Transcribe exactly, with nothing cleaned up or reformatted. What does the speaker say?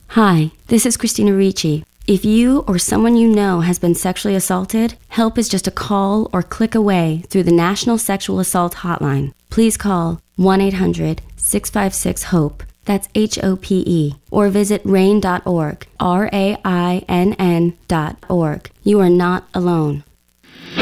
Hi, this is Christina Ricci. If you or someone you know has been sexually assaulted, help is just a call or click away through the National Sexual Assault Hotline. Please call one eight hundred six five six HOPE, that's H O P E, or visit rain dot org, R A I N N dot org. You are not alone.